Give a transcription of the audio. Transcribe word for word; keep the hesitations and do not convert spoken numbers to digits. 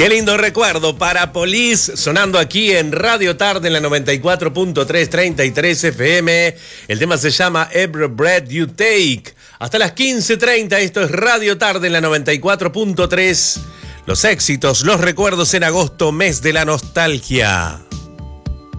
Qué lindo recuerdo para Police, sonando aquí en Radio Tarde en la noventa y cuatro punto tres, treinta y tres F M. El tema se llama Every Breath You Take. Hasta las quince treinta, esto es Radio Tarde en la noventa y cuatro punto tres. Los éxitos, los recuerdos en agosto, mes de la nostalgia.